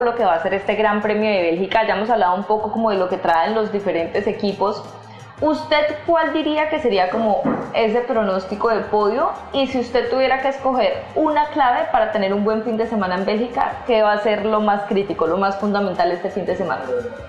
lo que va a ser este Gran Premio de Bélgica. Ya hemos hablado un poco como de lo que traen los diferentes equipos. ¿Usted cuál diría que sería como ese pronóstico de podio? Y si usted tuviera que escoger una clave para tener un buen fin de semana en Bélgica, ¿qué va a ser lo más crítico, lo más fundamental este fin de semana?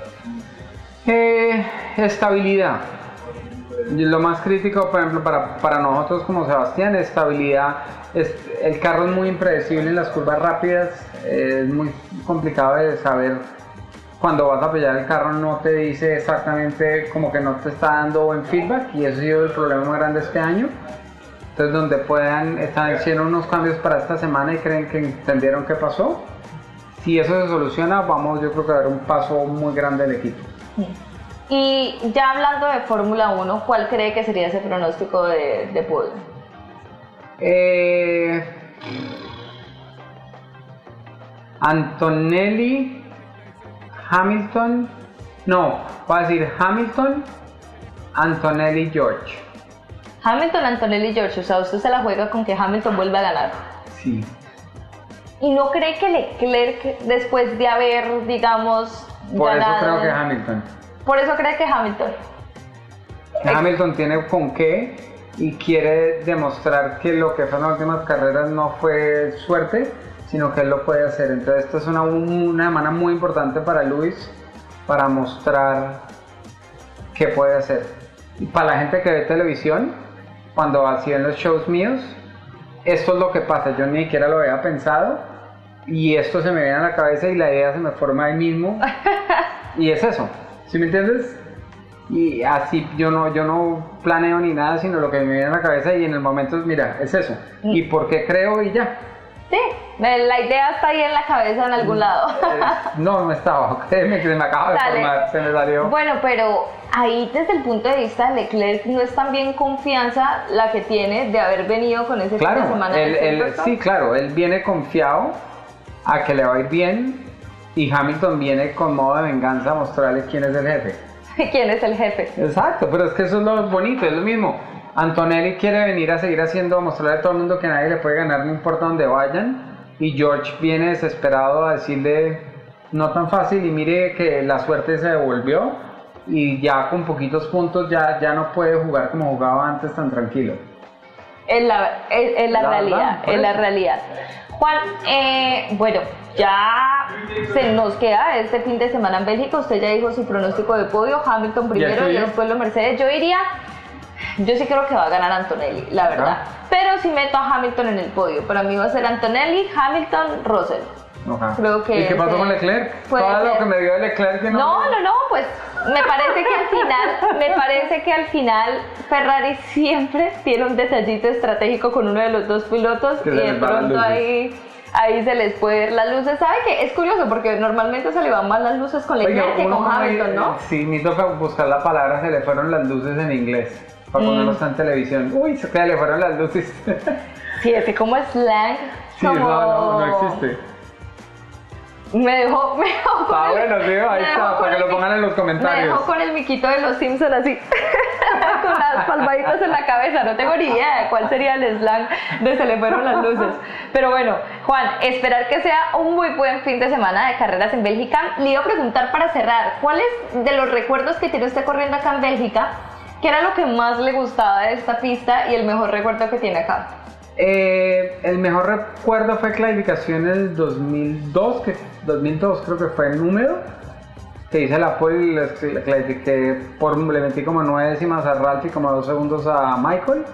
Estabilidad. Lo más crítico, por ejemplo, para nosotros como Sebastián, estabilidad. El carro es muy impredecible en las curvas rápidas, es muy complicado de saber. Cuando vas a apoyar el carro no te dice exactamente, como que no te está dando buen feedback, y eso ha sido el problema más grande este año. Entonces, donde están haciendo unos cambios para esta semana y creen que entendieron qué pasó. Si eso se soluciona, yo creo que va a haber un paso muy grande del equipo. Y ya hablando de Fórmula 1, ¿cuál cree que sería ese pronóstico de podio? Antonelli, Hamilton, voy a decir Hamilton, Antonelli, George. Hamilton, Antonelli, George, o sea, usted se la juega con que Hamilton vuelve a ganar. Sí. ¿Y no cree que Leclerc, después de haber, digamos, Por ganado? eso creo que Hamilton. ¿Por eso cree que Hamilton? Hamilton tiene con qué y quiere demostrar que lo que fueron las últimas carreras no fue suerte, sino que él lo puede hacer. Entonces esta es una semana muy importante para Lewis, para mostrar qué puede hacer. Y para la gente que ve televisión, cuando hacían los shows míos, esto es lo que pasa. Yo ni siquiera lo había pensado y esto se me viene a la cabeza y la idea se me forma ahí mismo. Y es eso, ¿sí me entiendes? Y así yo no planeo ni nada, sino lo que me viene a la cabeza, y en el momento, mira, es eso. ¿Y por qué creo? Y ya. Sí, la idea está ahí en la cabeza en algún lado. No estaba, créeme que se me acaba de formar, se me salió. Bueno, pero ahí desde el punto de vista de Leclerc, ¿no es también confianza la que tiene de haber venido con ese fin de semana? Sí, claro, él viene confiado a que le va a ir bien, y Hamilton viene con modo de venganza a mostrarle quién es el jefe. ¿Quién es el jefe? Exacto, pero es que eso es lo bonito, es lo mismo. Antonelli quiere venir a seguir mostrarle a todo el mundo que nadie le puede ganar, no importa dónde vayan. Y George viene desesperado a decirle, no tan fácil, y mire que la suerte se devolvió. Y ya con poquitos puntos ya no puede jugar como jugaba antes tan tranquilo. Es la realidad. Juan, bueno, ya se nos queda este fin de semana en Bélgica. Usted ya dijo su pronóstico de podio, Hamilton primero y después los Mercedes. Yo sí creo que va a ganar Antonelli, la verdad. Pero si meto a Hamilton en el podio, para mí va a ser Antonelli, Hamilton, Russell. Creo que ¿y qué pasó con Leclerc? Todo lo que me dio de Leclerc. No, pues me parece que al final Ferrari siempre tiene un detallito estratégico con uno de los dos pilotos, y de pronto ahí se les puede ver las luces. ¿Sabe qué? Es curioso porque normalmente se le van más las luces con Leclerc que con Hamilton, ¿no? Sí, me toca buscar la palabra, se le fueron las luces en inglés para ponerlos en televisión. Uy, se le fueron las luces. Sí, ese como slang. Sí, no existe. Me dejó bueno, sí, ahí está, para que lo pongan en los comentarios. Me dejó con el miquito de los Simpsons así, con las palmaditas en la cabeza. No tengo ni idea de cuál sería el slang de se le fueron las luces. Pero bueno, Juan, esperar que sea un muy buen fin de semana de carreras en Bélgica. Le iba a preguntar para cerrar, ¿cuáles de los recuerdos que tiene usted corriendo acá en Bélgica, qué era lo que más le gustaba de esta pista y el mejor recuerdo que tiene acá? El mejor recuerdo fue clasificación en el 2002 creo que fue el número que hice la pole, le clasifiqué le metí como 9 décimas a Ralph y como 2 segundos a Michael.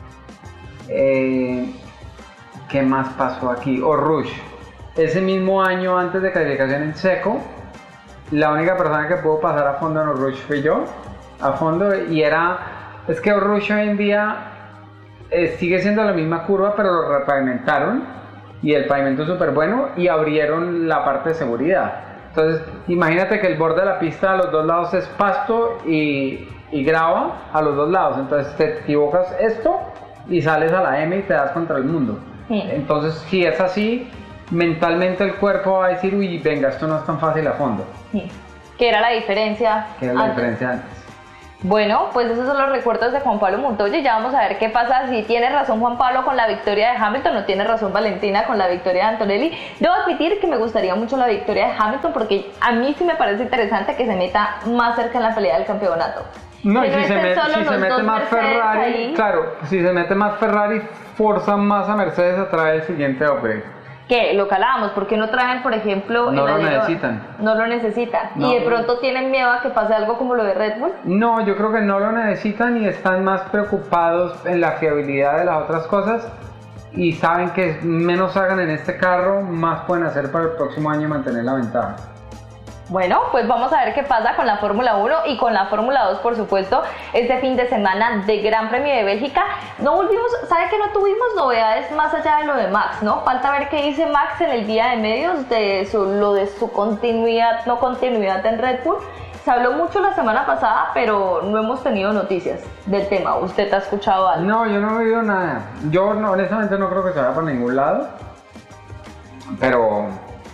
¿Qué más pasó aquí? Rush, ese mismo año antes de clasificación en seco, la única persona que pudo pasar a fondo en Rush fui yo, a fondo, y es que Rush hoy en día sigue siendo la misma curva, pero lo repavimentaron y el pavimento es súper bueno y abrieron la parte de seguridad. Entonces imagínate que el borde de la pista a los dos lados es pasto y grava a los dos lados, entonces te equivocas esto y sales a la M y te das contra el mundo. Entonces si es así, mentalmente el cuerpo va a decir, uy, venga, esto no es tan fácil a fondo. ¿Qué era la diferencia? ¿Qué era la diferencia antes? Bueno, pues esos son los recuerdos de Juan Pablo Montoya y ya vamos a ver qué pasa, si tiene razón Juan Pablo con la victoria de Hamilton o tiene razón Valentina con la victoria de Antonelli. Debo admitir que me gustaría mucho la victoria de Hamilton porque a mí sí me parece interesante que se meta más cerca en la pelea del campeonato. No, y si se mete más Ferrari, ahí, claro, si se mete más Ferrari, forza más a Mercedes a traer el siguiente upgrade. Que lo calábamos, ¿por qué no traen, por ejemplo, no lo alerón? necesitan? No lo necesitan. No. ¿Y de pronto tienen miedo a que pase algo como lo de Red Bull? No, yo creo que no lo necesitan y están más preocupados en la fiabilidad de las otras cosas y saben que menos hagan en este carro, más pueden hacer para el próximo año y mantener la ventaja. Bueno, pues vamos a ver qué pasa con la Fórmula 1 y con la Fórmula 2, por supuesto, este fin de semana de Gran Premio de Bélgica. No volvimos, ¿sabe que no tuvimos novedades más allá de lo de Max, no? Falta ver qué dice Max en el día de medios de su continuidad, no continuidad en Red Bull. Se habló mucho la semana pasada, pero no hemos tenido noticias del tema. ¿Usted ha escuchado algo? No, yo no he oído nada. Yo no, honestamente no creo que se vaya por ningún lado, pero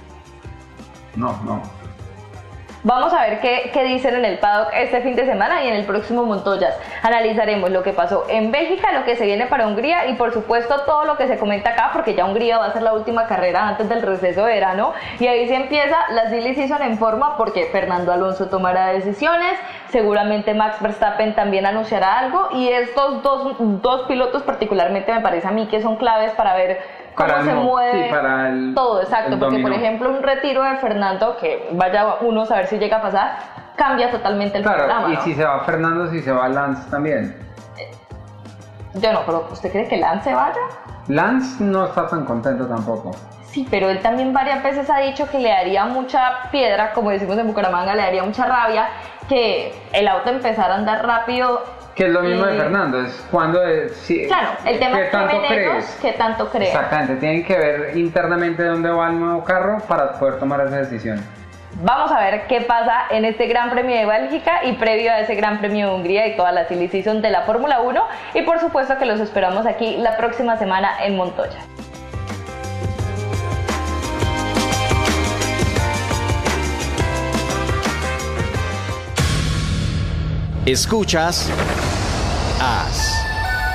no. Vamos a ver qué dicen en el paddock este fin de semana y en el próximo Montoyas. Analizaremos lo que pasó en Bélgica, lo que se viene para Hungría y por supuesto todo lo que se comenta acá, porque ya Hungría va a ser la última carrera antes del receso de verano y ahí se empieza la silly season en forma porque Fernando Alonso tomará decisiones, seguramente Max Verstappen también anunciará algo y estos dos pilotos particularmente me parece a mí que son claves para ver cómo se mueve todo, exacto, porque por ejemplo un retiro de Fernando, que vaya uno a saber si llega a pasar, cambia totalmente el programa, y ¿no? si se va Fernando, si se va Lance también. Yo no, pero ¿usted cree que Lance se vaya? Lance no está tan contento tampoco. Sí, pero él también varias veces ha dicho que le daría mucha piedra, como decimos en Bucaramanga, le daría mucha rabia que el auto empezara a andar rápido. Que es lo mismo de Fernando, es cuando... claro, el tema es qué tanto crees. Exactamente, tienen que ver internamente dónde va el nuevo carro para poder tomar esa decisión. Vamos a ver qué pasa en este Gran Premio de Bélgica y previo a ese Gran Premio de Hungría y toda la silly season de la Fórmula 1 y por supuesto que los esperamos aquí la próxima semana en Montoya. Escuchas AS.